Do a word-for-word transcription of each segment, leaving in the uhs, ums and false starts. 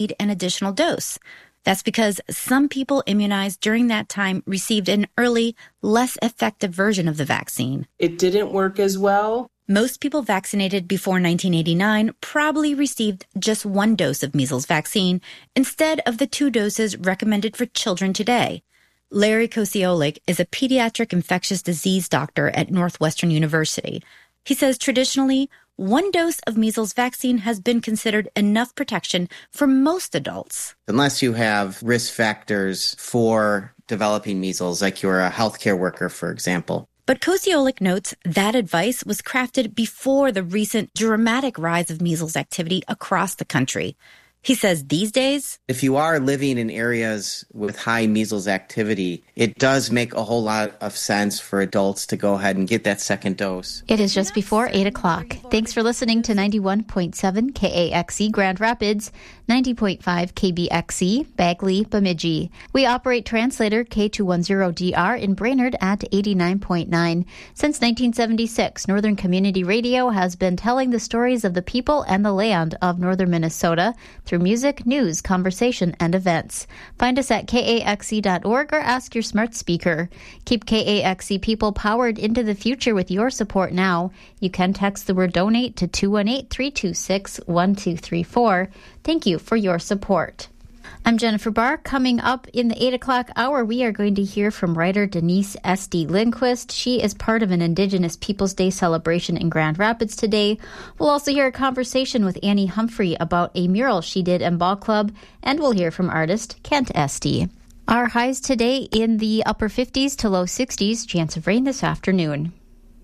need an additional dose. That's because some people immunized during that time received an early, less effective version of the vaccine. It didn't work as well. Most people vaccinated before nineteen eighty-nine probably received just one dose of measles vaccine instead of the two doses recommended for children today. Larry Kosiolik is a pediatric infectious disease doctor at Northwestern University. He says traditionally, one dose of measles vaccine has been considered enough protection for most adults. Unless you have risk factors for developing measles, like you're a healthcare worker, for example. But Kosiolik notes that advice was crafted before the recent dramatic rise of measles activity across the country. He says these days, if you are living in areas with high measles activity, it does make a whole lot of sense for adults to go ahead and get that second dose. It is just before eight o'clock. Thanks for listening to ninety-one point seven K A X E Grand Rapids, ninety point five K B X E Bagley, Bemidji. We operate translator K two ten D R in Brainerd at eighty-nine point nine. Since nineteen seventy-six, Northern Community Radio has been telling the stories of the people and the land of northern Minnesota through music, news, conversation, and events. Find us at K A X E dot org or ask your smart speaker. Keep K A X E people powered into the future with your support now. You can text the word donate to two one eight, three two six, one two three four. Thank you for your support. I'm Jennifer Barr. Coming up in the eight o'clock hour, we are going to hear from writer Denise S D Lindquist. She is part of an Indigenous Peoples Day celebration in Grand Rapids today. We'll also hear a conversation with Annie Humphrey about a mural she did in Ball Club, and we'll hear from artist Kent Esty. Our highs today in the upper fifties to low sixties, chance of rain this afternoon.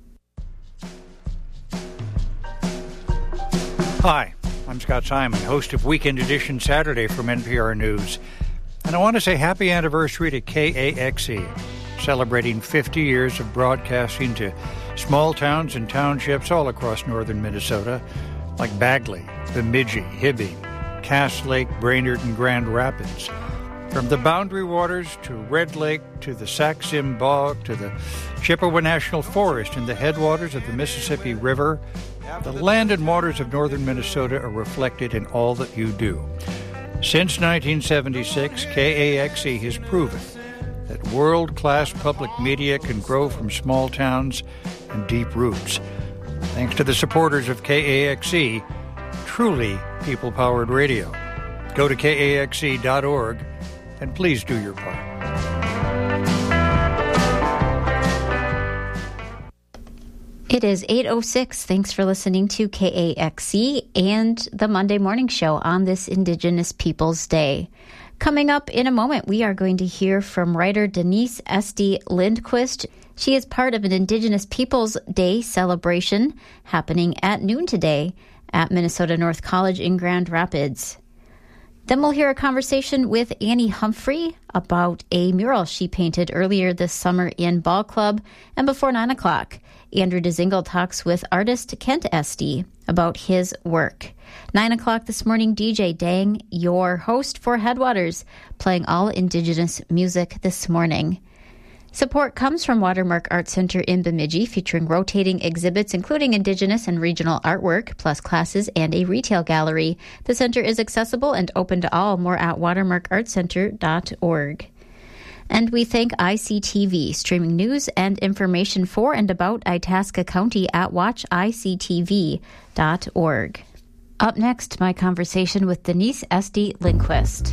Hi. I'm Scott Simon, host of Weekend Edition Saturday from N P R News. And I want to say happy anniversary to K A X E, celebrating fifty years of broadcasting to small towns and townships all across northern Minnesota, like Bagley, Bemidji, Hibbing, Cass Lake, Brainerd, and Grand Rapids. From the Boundary Waters to Red Lake to the Sac-Sim Bog to the Chippewa National Forest and the headwaters of the Mississippi River, the land and waters of northern Minnesota are reflected in all that you do. Since nineteen seventy-six, K A X E has proven that world-class public media can grow from small towns and deep roots. Thanks to the supporters of K A X E, truly people-powered radio. Go to K A X E dot org and please do your part. It is eight oh six. Thanks for listening to K A X E and the Monday Morning Show on this Indigenous Peoples Day. Coming up in a moment, we are going to hear from writer Denise S D Lindquist. She is part of an Indigenous Peoples Day celebration happening at noon today at Minnesota North College in Grand Rapids. Then we'll hear a conversation with Annie Humphrey about a mural she painted earlier this summer in Ball Club. And before nine o'clock, Andrew DeZingle talks with artist Kent Esty about his work. nine o'clock this morning, D J Dang, your host for Headwaters, playing all Indigenous music this morning. Support comes from Watermark Art Center in Bemidji, featuring rotating exhibits including Indigenous and regional artwork, plus classes and a retail gallery. The center is accessible and open to all. More at watermark art center dot org. And we thank I C T V, streaming news and information for and about Itasca County at watch I C T V dot org. Up next, my conversation with Denise S D Lindquist.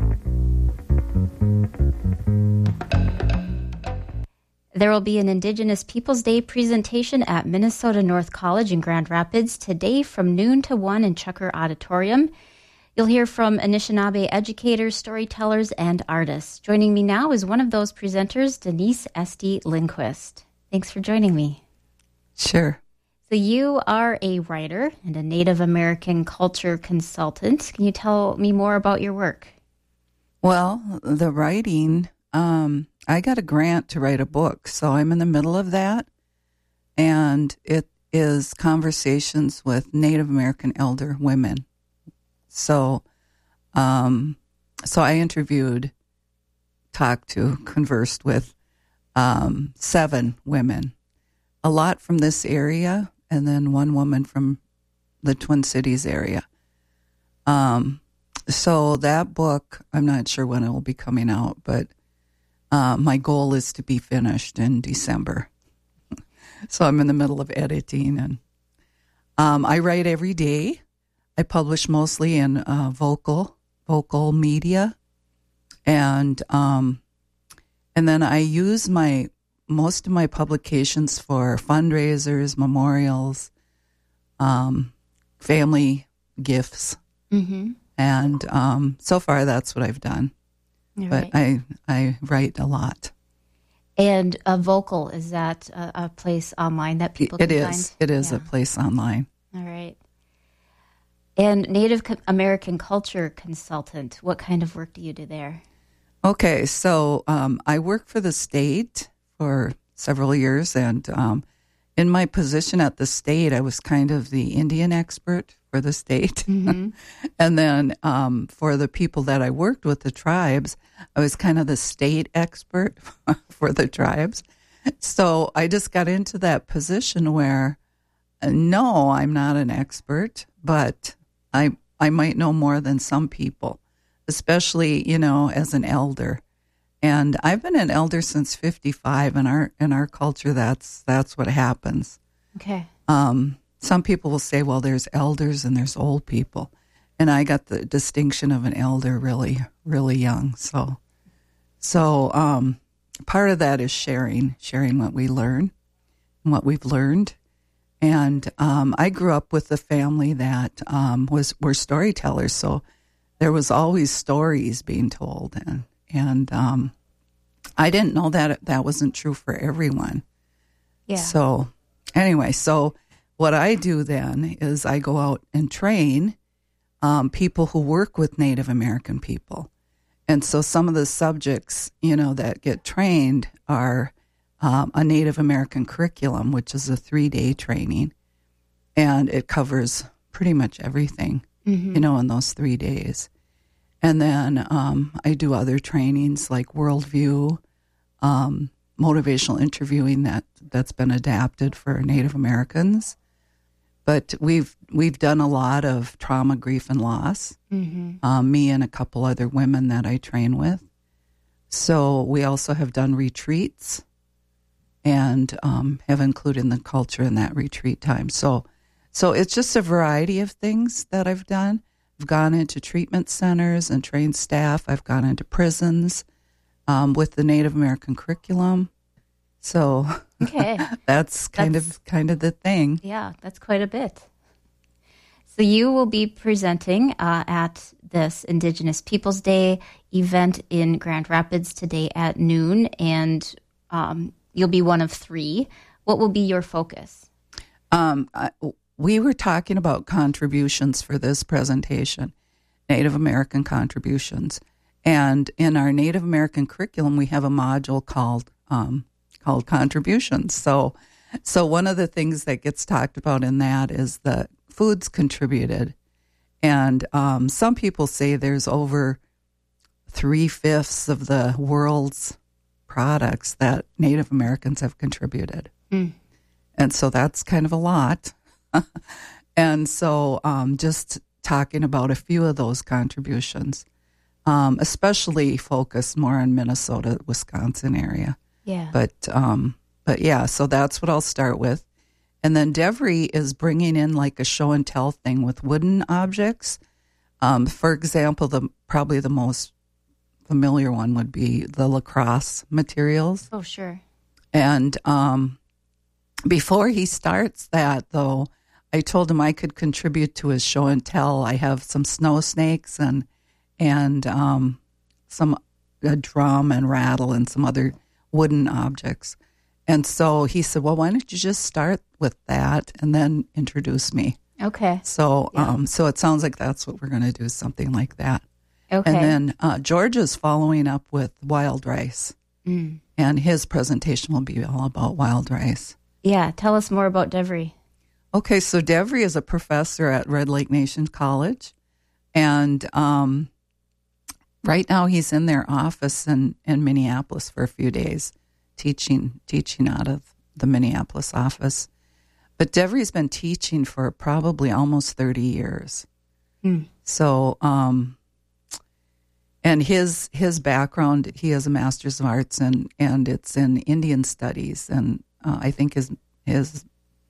There will be an Indigenous Peoples Day presentation at Minnesota North College in Grand Rapids today from noon to one in Chucker Auditorium. You'll hear from Anishinaabe educators, storytellers, and artists. Joining me now is one of those presenters, Denise S D Lindquist. Thanks for joining me. Sure. So you are a writer and a Native American culture consultant. Can you tell me more about your work? Well, the writing, um, I got a grant to write a book, so I'm in the middle of that. And it is conversations with Native American elder women. So, um, so I interviewed, talked to, conversed with um, seven women, a lot from this area, and then one woman from the Twin Cities area. Um, so that book, I'm not sure when it will be coming out, but uh, my goal is to be finished in December. So I'm in the middle of editing, and um, I write every day. I publish mostly in uh, vocal vocal media, and um, and then I use my most of my publications for fundraisers, memorials, um, family gifts, Mm-hmm. and um, so far that's what I've done. All But right. I I write a lot. And a vocal, is that a, a place online that people It can is. find? It is Yeah. a place online. All right. And Native Co- American culture consultant, what kind of work do you do there? Okay, so um, I worked for the state for several years, and um, in my position at the state, I was kind of the Indian expert for the state. Mm-hmm. And then um, for the people that I worked with, the tribes, I was kind of the state expert for the tribes. So I just got into that position where, uh, no, I'm not an expert, but I I might know more than some people, especially, you know, as an elder. And I've been an elder since fifty-five. In our in our culture, that's that's what happens. Okay. Um, some people will say, well, there's elders and there's old people. And I got the distinction of an elder really, really young. So, so um, part of that is sharing, sharing what we learn and what we've learned. And um, I grew up with a family that um, was were storytellers. So there was always stories being told. And, and um, I didn't know that that wasn't true for everyone. Yeah. So anyway, so what I do then is I go out and train um, people who work with Native American people. And so some of the subjects, you know, that get trained are um, a Native American curriculum, which is a three-day training. And it covers pretty much everything, Mm-hmm. you know, in those three days. And then um, I do other trainings like worldview, um, motivational interviewing that, that's been adapted for Native Americans. But we've we've done a lot of trauma, grief, and loss, Mm-hmm. um, me and a couple other women that I train with. So we also have done retreats and um, have included the culture in that retreat time. So, so it's just a variety of things that I've done. I've gone into treatment centers and trained staff. I've gone into prisons um, with the Native American curriculum. So Okay. that's kind That's- of kind of the thing. Yeah, that's quite a bit. So you will be presenting uh, at this Indigenous Peoples Day event in Grand Rapids today at noon, and um, you'll be one of three. What will be your focus? Um, I, we were talking about contributions for this presentation, Native American contributions. And in our Native American curriculum, we have a module called um, called contributions. So, so one of the things that gets talked about in that is the foods contributed. And um, some people say there's over three-fifths of the world's products that Native Americans have contributed. Mm. And so that's kind of a lot. And so um, just talking about a few of those contributions, um, especially focused more on Minnesota, Wisconsin area. Yeah. But um, but yeah, so that's what I'll start with. And then Devry is bringing in like a show and tell thing with wooden objects. Um, for example, the probably the most familiar one would be the lacrosse materials. Oh, sure. And um, before he starts that, though, I told him I could contribute to his show and tell. I have some snow snakes and and um, some a drum and rattle and some other wooden objects. And so he said, well, why don't you just start with that and then introduce me? Okay. So Yeah. um, so it sounds like that's what we're going to do, something like that. Okay. And then uh, Georgia's following up with wild rice. Mm. And his presentation will be all about wild rice. Yeah. Tell us more about Devry. Okay, so Devry is a professor at Red Lake Nation College. And um, right now he's in their office in, in Minneapolis for a few days, teaching teaching out of the Minneapolis office. But Devry's been teaching for probably almost thirty years. Mm. So, um, and his his background, he has a master's of arts, and and it's in Indian studies, and uh, I think his his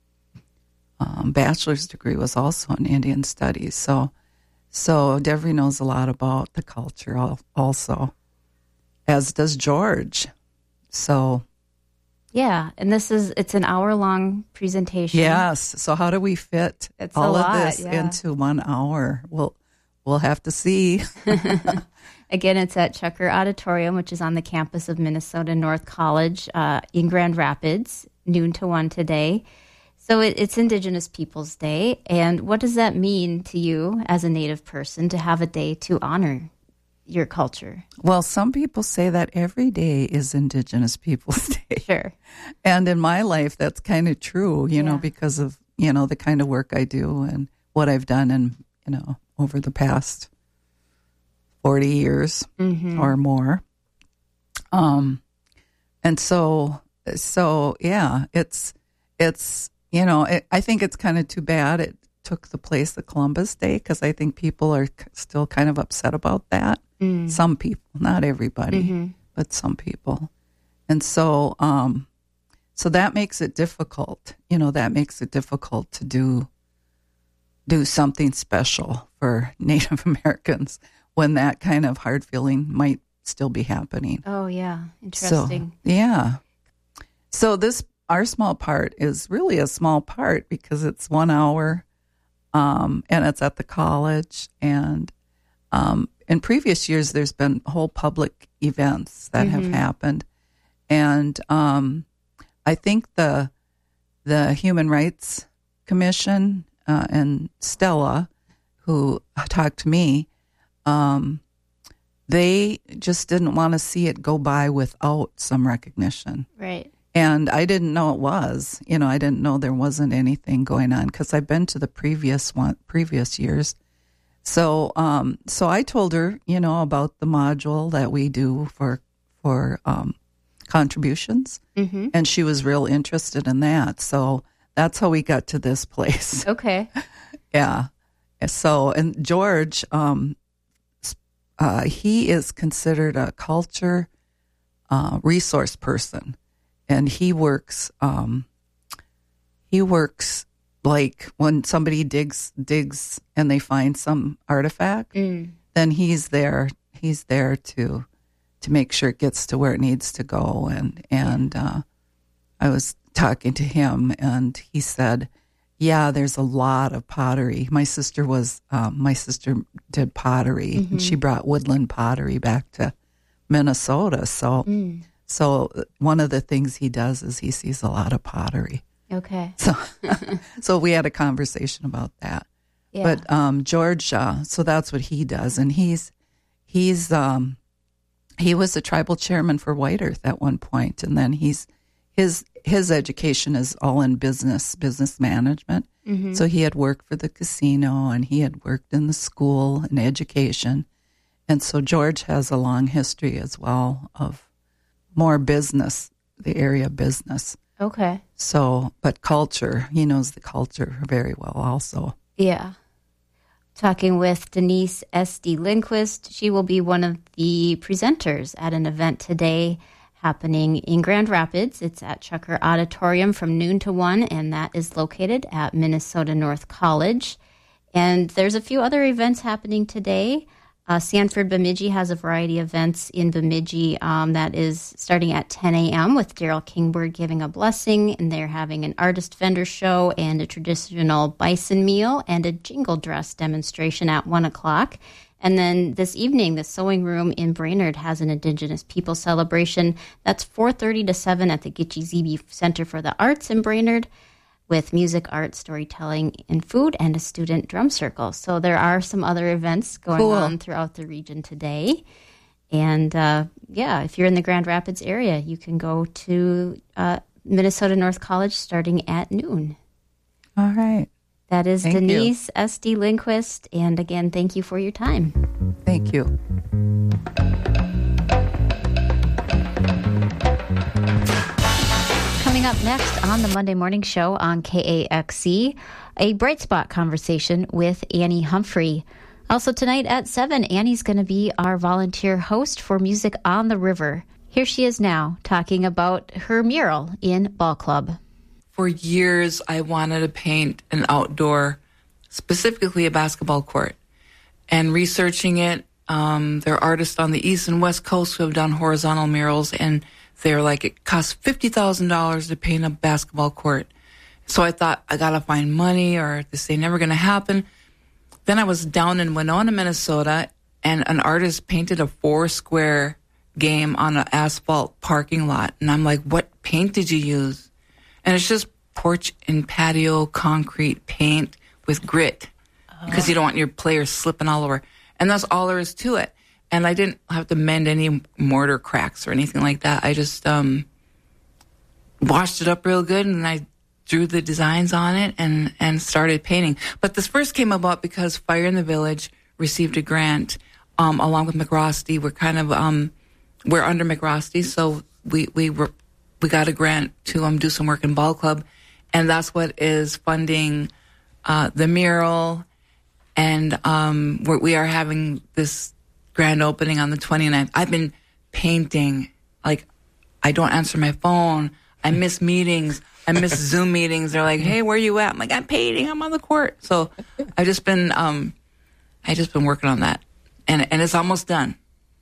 um, bachelor's degree was also in Indian studies. So so Devry knows a lot about the culture al- also, as does George. So. Yeah, and this is, it's an hour-long presentation. Yes. So how do we fit It's all a of lot, this yeah. into one hour? We'll, we'll have to see. Again, it's at Chucker Auditorium, which is on the campus of Minnesota North College uh, in Grand Rapids, noon to one today. So it, it's Indigenous Peoples Day. And what does that mean to you as a Native person to have a day to honor your culture? Well, some people say that every day is Indigenous Peoples Day. Sure. And in my life, that's kind of true, you Yeah. know, because of, you know, the kind of work I do and what I've done in, you know, over the past forty years Mm-hmm. or more. Um, and so, so yeah, it's, it's, you know, it, I think it's kind of too bad it took the place of Columbus Day, because I think people are k- still kind of upset about that. Mm. Some people, not everybody, Mm-hmm. but some people. And so, um, so that makes it difficult. You know, that makes it difficult to do do something special for Native Americans when that kind of hard feeling might still be happening. Oh, yeah. Interesting. So, yeah. So this, our small part is really a small part because it's one hour, um, and it's at the college. And um, in previous years, there's been whole public events that have Mhm. happened. And um, I think the the Human Rights Commission uh, and Stella, who talked to me, um, they just didn't want to see it go by without some recognition. Right. And I didn't know it was. You know, I didn't know there wasn't anything going on because I've been to the previous one, previous years. So, um, so I told her, you know, about the module that we do for for um, contributions, Mm-hmm. and she was real interested in that. So that's how we got to this place. Okay. Yeah. So, and George, um, uh, he is considered a culture uh, resource person, and he works. Um, he works like when somebody digs digs and they find some artifact, Mm. then he's there. He's there to to make sure it gets to where it needs to go. And and uh, I was talking to him, and he said, "Yeah, there's a lot of pottery." My sister was um, my sister did pottery, Mm-hmm. and she brought woodland pottery back to Minnesota. So Mm. so one of the things he does is he sees a lot of pottery. Okay. So so we had a conversation about that. Yeah. But um, George, uh, so that's what he does, and he's he's um, he was a tribal chairman for White Earth at one point, and then he's his his education is all in business business management. Mhm. So he had worked for the casino, and he had worked in the school and education, and so George has a long history as well of more business, the area business. Okay. So, but culture, he knows the culture very well also. Yeah. Talking with Denise S D. Lindquist. She will be one of the presenters at an event today happening in Grand Rapids. It's at Chucker Auditorium from noon to one, and that is located at Minnesota North College. And there's a few other events happening today. Uh, Sanford Bemidji has a variety of events in Bemidji um, that is starting at ten a.m. with Daryl Kingberg giving a blessing, and they're having an artist vendor show and a traditional bison meal and a jingle dress demonstration at one o'clock. And then this evening, the Sewing Room in Brainerd has an Indigenous People celebration. That's four thirty to seven at the Gitche Zebe Center for the Arts in Brainerd, with music, art, storytelling, and food, and a student drum circle. So there are some other events going Cool. on throughout the region today. And uh, yeah, if you're in the Grand Rapids area, you can go to uh, Minnesota North College starting at noon. All right. That is Thank you. Denise S D. Lindquist. And again, thank you for your time. Thank you. Coming up next on the Monday Morning Show on K A X C, a bright spot conversation with Annie Humphrey. Also tonight at seven, Annie's going to be our volunteer host for Music on the River. Here she is now talking about her mural in Ball Club. For years, I wanted to paint an outdoor, specifically a basketball court. And researching it, um, there are artists on the East and West Coast who have done horizontal murals, and they're like, it costs fifty thousand dollars to paint a basketball court. So I thought, I got to find money, or this ain't never going to happen. Then I was down in Winona, Minnesota, and an artist painted a four-square game on an asphalt parking lot. And I'm like, what paint did you use? And it's just porch and patio concrete paint with grit, because oh. you don't want your players slipping all over. And that's all there is to it. And I didn't have to mend any mortar cracks or anything like that. I just um, washed it up real good, and I drew the designs on it and, and started painting. But this first came about because Fire in the Village received a grant um, along with McRosty. We're kind of, um, we're under McRosty, so we we were, we got a grant to um, do some work in Ball Club, and that's what is funding uh, the mural. And um, we're, we are having this grand opening on the twenty-ninth. I've been painting, like, I don't answer my phone. I miss meetings. I miss Zoom meetings. They're like, hey, where you at? I'm like, I'm painting. I'm on the court. So I've just been, um, I just been working on that. And and it's almost done.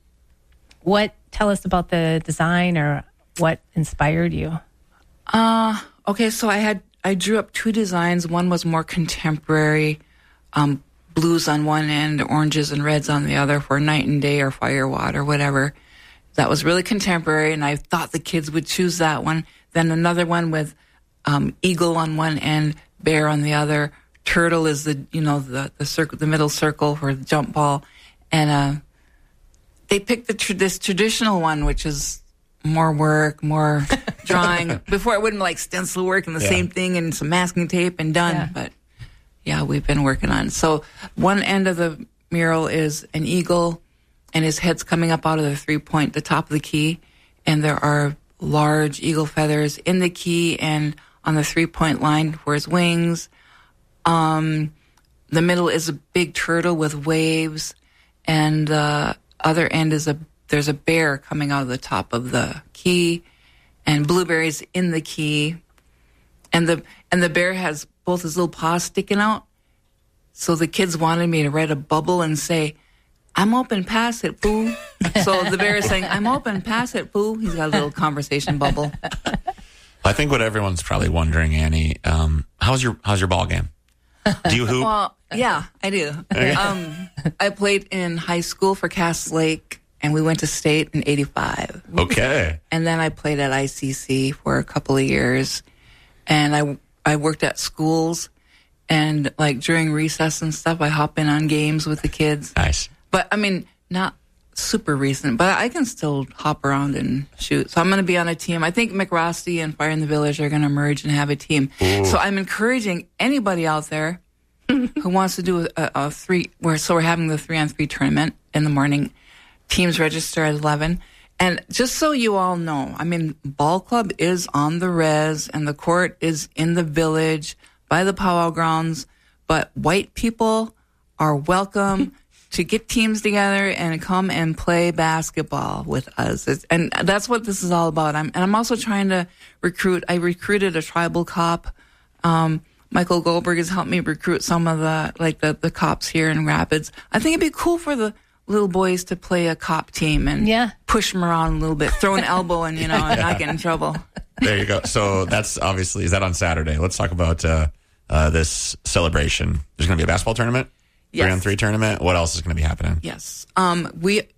What, tell us about the design, or what inspired you? Uh, okay, so I had, I drew up two designs. One was more contemporary, um, blues on one end, oranges and reds on the other for night and day or firewatt or whatever. That was really contemporary, and I thought the kids would choose that one. Then another one with um, eagle on one end, bear on the other. Turtle is the, you know, the the circle, the middle circle for the jump ball. And uh, they picked the tr- this traditional one, which is more work, more drawing. Before it wouldn't like stencil work and the yeah. same thing and some masking tape and done. Yeah. But yeah, we've been working on it. So one end of the mural is an eagle, and his head's coming up out of the three point, the top of the key, and there are large eagle feathers in the key and on the three point line for his wings. Um, the middle is a big turtle with waves, and the other end is a there's a bear coming out of the top of the key, and blueberries in the key, and the and the bear has both his little paws sticking out. So the kids wanted me to write a bubble and say, I'm open, pass it, boo. So the bear is saying, I'm open, pass it, boo. He's got a little conversation bubble. I think what everyone's probably wondering, Annie, um, how's your how's your ball game? Do you hoop? Well, yeah, I do. um, I played in high school for Cass Lake, and we went to state in eighty-five. Okay. And then I played at I C C for a couple of years, and I, I worked at schools, and like during recess and stuff, I hop in on games with the kids. Nice. But, I mean, not super recent, but I can still hop around and shoot. So I'm going to be on a team. I think McRosty and Fire in the Village are going to merge and have a team. Ooh. So I'm encouraging anybody out there who wants to do a, a three, we're, so we're having the three-on-three tournament in the morning. Teams register at eleven. And just so you all know, I mean, Ball Club is on the res, and the court is in the village by the powwow grounds, but white people are welcome to get teams together and come and play basketball with us. It's, and that's what this is all about. I'm, and I'm also trying to recruit. I recruited a tribal cop. Um, Michael Goldberg has helped me recruit some of the, like the, the cops here in Rapids. I think it'd be cool for the little boys to play a cop team and yeah. push them around a little bit, throw an elbow and, you know, and not get in trouble. There you go. So that's obviously, is that on Saturday? Let's talk about uh, uh, this celebration. There's going to be a basketball tournament? Yes. Three on three tournament. What else is going to be happening? Yes. Um, we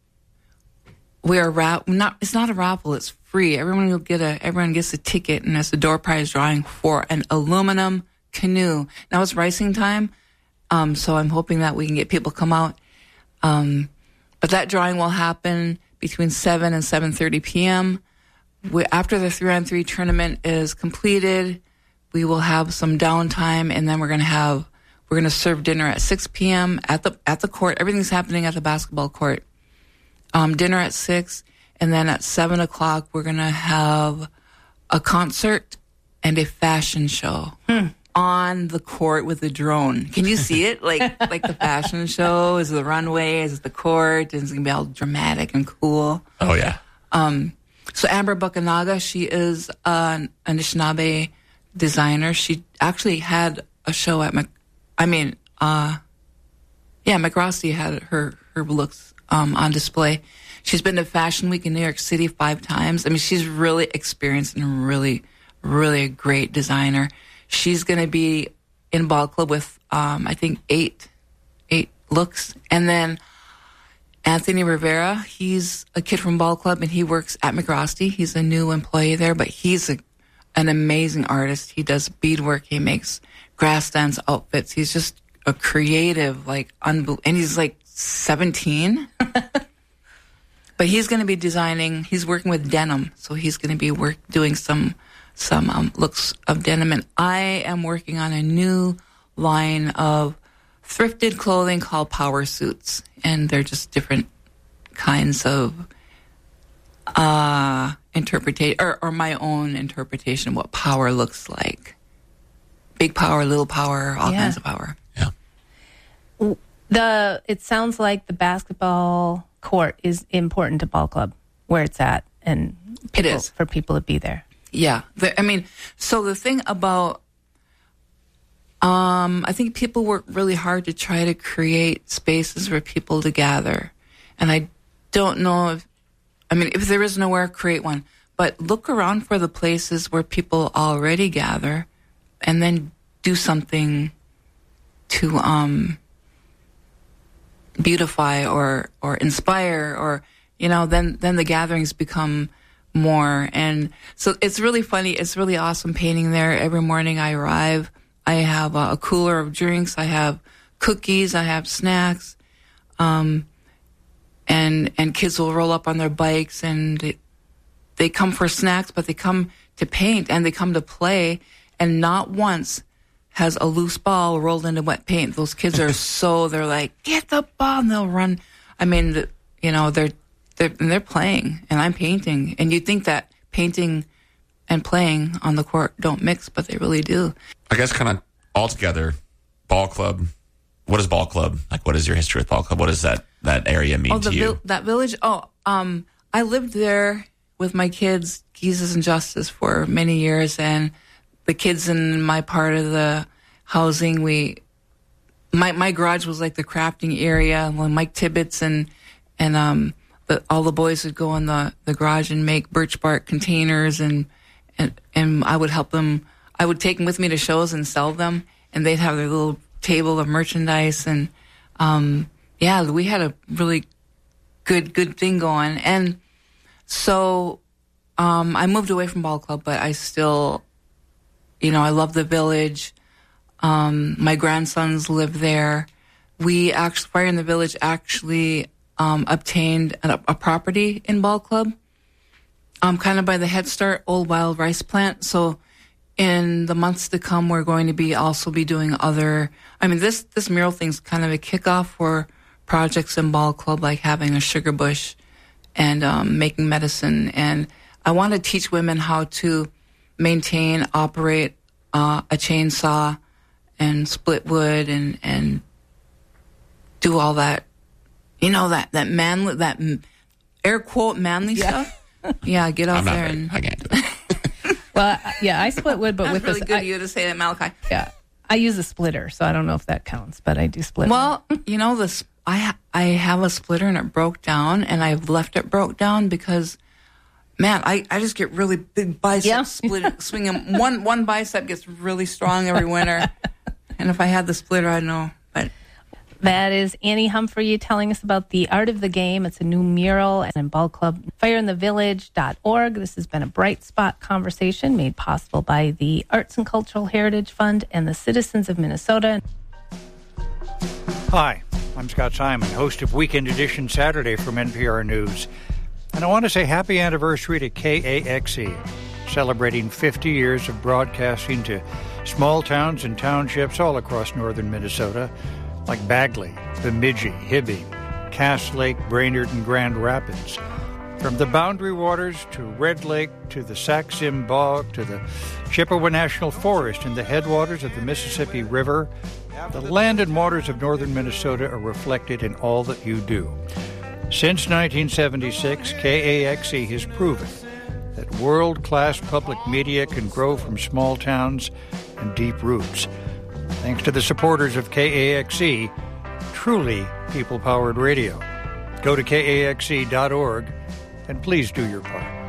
we are ra- not. It's not a raffle. It's free. Everyone will get a. Everyone gets a ticket, and it's a door prize drawing for an aluminum canoe. Now it's racing time, um, so I'm hoping that we can get people come out. Um, but that drawing will happen between seven and seven thirty p.m. We, after the three on three tournament is completed, we will have some downtime, and then we're going to have. We're going to serve dinner at six p.m. at the at the court. Everything's happening at the basketball court. Um, dinner at six, and then at seven o'clock, we're going to have a concert and a fashion show. Hmm. on the court with a drone. Can you see it? Like like the fashion show is the runway, is the court, and it's gonna be all dramatic and cool. Oh yeah. Um, so Amber Buckanaga, she is an Anishinaabe designer. She actually had a show at Mc, I mean, uh, yeah, McRosty had her her looks um, on display. She's been to Fashion Week in New York City five times. I mean, she's really experienced and really, really a great designer. She's going to be in Ball Club with, um, I think, eight, eight looks. And then Anthony Rivera, he's a kid from Ball Club, and he works at McRosty. He's a new employee there, but he's a, an amazing artist. He does beadwork. He makes grass dance outfits. He's just a creative, like, unbelievable. And he's like seventeen. But he's going to be designing, he's working with denim. So he's going to be work doing some some um, looks of denim. And I am working on a new line of thrifted clothing called Power Suits. And they're just different kinds of uh, interpretation, or, or my own interpretation of what power looks like. Big power, little power, all Yeah. kinds of power. Yeah. The it sounds like the basketball court is important to Ball Club, where it's at, and It people- is. for people to be there. Yeah. The, I mean, so the thing about, um, I think people work really hard to try to create spaces for people to gather. And I don't know if, I mean, if there is nowhere, create one. But look around for the places where people already gather and then do something to um, beautify or, or inspire, or, you know, then, then the gatherings become more. And so it's really funny. It's really awesome painting there. Every morning I arrive, I have a, a cooler of drinks. I have cookies. I have snacks. Um, and, and kids will roll up on their bikes, and they, they come for snacks, but they come to paint and they come to play. And not once has a loose ball rolled into wet paint. Those kids are so, they're like, get the ball, and they'll run. I mean, the, you know, they're, they're, and they're playing, and I'm painting. And you think that painting and playing on the court don't mix, but they really do. I guess kind of altogether, Ball Club, what is Ball Club? Like, what is your history with Ball Club? What does that, that area mean Oh, the to you? vil- that village? Oh, um, I lived there with my kids, Jesus and Justice, for many years, and the kids in my part of the housing, we, my my garage was like the crafting area. When Mike Tibbetts and and um, the, all the boys would go in the, the garage and make birch bark containers, and and and I would help them. I would take them with me to shows and sell them, and they'd have their little table of merchandise, and um, yeah, we had a really good good thing going. And so um, I moved away from Ball Club, but I still, you know, I love the village. Um, my grandsons live there. We actually, Fire in the Village actually um, obtained a, a property in Ball Club, um, kind of by the Head Start Old Wild Rice Plant. So in the months to come, we're going to be also be doing other, I mean, this, this mural thing's kind of a kickoff for projects in Ball Club, like having a sugar bush and um, making medicine. And I want to teach women how to maintain, operate uh, a chainsaw and split wood and, and do all that, you know, that, that manly, that air quote manly Yeah. stuff. Yeah, get out I'm not there ready. and. I can't do it. Well, I- yeah, I split wood, but That's with really this, good I, of you to say that, Malachi. yeah, I use a splitter, so I don't know if that counts, but I do split. Well, you know, this I ha- I have a splitter and it broke down, and I've left it broke down because, man, I, I just get really big biceps Yeah. split, swinging. One one bicep gets really strong every winter, and if I had the splitter, I'd know. But That is Annie Humphrey telling us about the art of the game. It's a new mural and in Ball Club, fire in the village dot org. This has been a Bright Spot conversation made possible by the Arts and Cultural Heritage Fund and the citizens of Minnesota. Hi, I'm Scott Simon, host of Weekend Edition Saturday from N P R News. And I want to say happy anniversary to K A X E, celebrating fifty years of broadcasting to small towns and townships all across northern Minnesota, like Bagley, Bemidji, Hibbing, Cass Lake, Brainerd, and Grand Rapids. From the Boundary Waters to Red Lake to the Sac-Sim Bog to the Chippewa National Forest and the headwaters of the Mississippi River, the land and waters of northern Minnesota are reflected in all that you do. Since nineteen seventy-six, K A X E has proven that world-class public media can grow from small towns and deep roots. Thanks to the supporters of K A X E, truly people-powered radio. Go to K A X E dot org and please do your part.